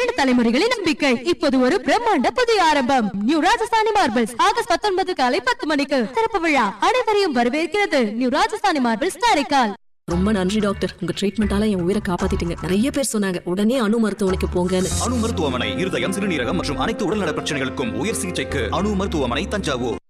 இரண்டு தலைமுறைகளின் நம்பிக்கை. இப்போது ஒரு பிரம்மாண்ட புதிய ஆரம்பம். நியூ ராஜஸ்தானி மார்பிள்ஸ் ஆகஸ்ட் 19 காலை 10 மணிக்கு திறப்பு விழா. அனைவரையும் வரவேற்கிறது நியூ ராஜஸ்தானி மார்பிள்ஸ் காரைக்கால். ரொம்ப நன்றி டாக்டர், உங்க ட்ரீட்மெண்டால என் உயிரை காப்பாத்திட்டீங்க. நிறைய பேர் சொன்னாங்க உடனே அணு மருத்துவமனைக்கு போங்கன்னு. அணு மருத்துவமனை இருதயம், சிறுநீரகம் மற்றும் அனைத்து உடல்நல பிரச்சனைகளுக்கும் உயர் சிகிச்சைக்கு அணு மருத்துவமனை, தஞ்சாவூர்.